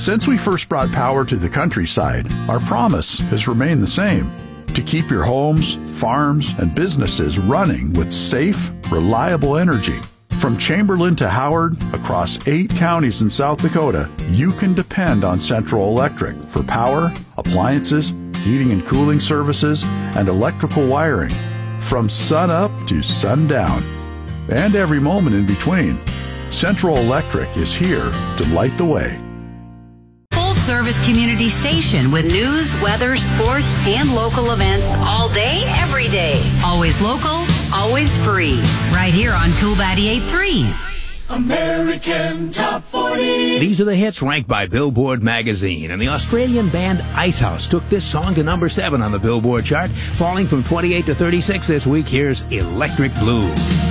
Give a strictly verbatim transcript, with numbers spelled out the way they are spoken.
Since we first brought power to the countryside, our promise has remained the same: to keep your homes, farms, and businesses running with safe, reliable energy. From Chamberlain to Howard, across eight counties in South Dakota, you can depend on Central Electric for power, appliances, heating and cooling services, and electrical wiring. From sun up to sundown, and every moment in between, Central Electric is here to light the way. Service community station with news, weather, sports, and local events all day, every day. Always local, always free. Right here on Cool ninety-eight point three. American Top forty. These are the hits ranked by Billboard magazine, and the Australian band Icehouse took this song to number seven on the Billboard chart, falling from twenty-eight to thirty-six this week. Here's Electric Blue.